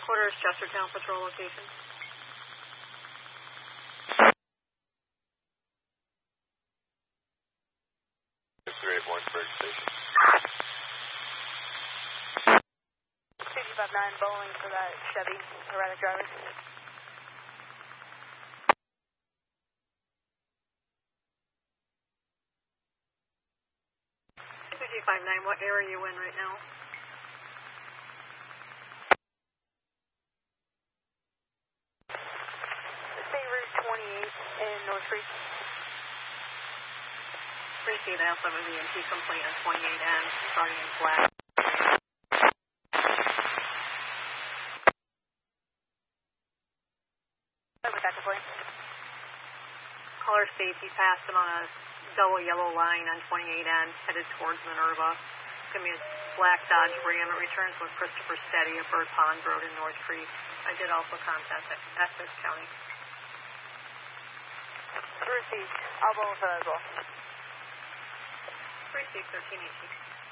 Quarters, Chestertown Patrol location. Warrensburg Station. 259 bowling for that Chevy, erratic driver. 259, what area are you in right now? State Route 28 in North Creek. Receive an Alpha EMT complaint on 28N, starting in flat. Over that complaint. Caller states he passed him on a double yellow line on 28N, headed towards Minerva. Give me a black Dodge Ram. It returns with Christopher Steady at Bird Pond Road in North Creek. I did also contact Essex County. Received. I'll bowl for that as well. Received 1318.